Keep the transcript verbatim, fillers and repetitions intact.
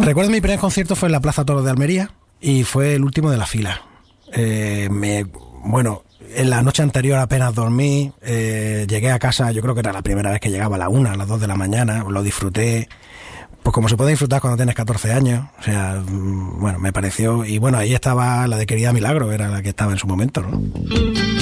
Recuerdo mi primer concierto fue en la Plaza Toros de Almería y fue el último de la fila. Eh, me, bueno, en la noche anterior apenas dormí, eh, llegué a casa, yo creo que era la primera vez que llegaba a la una, a las dos de la mañana, lo disfruté, pues como se puede disfrutar cuando tienes catorce años, o sea, bueno, me pareció, y bueno, ahí estaba la de Querida Milagro, era la que estaba en su momento, ¿no?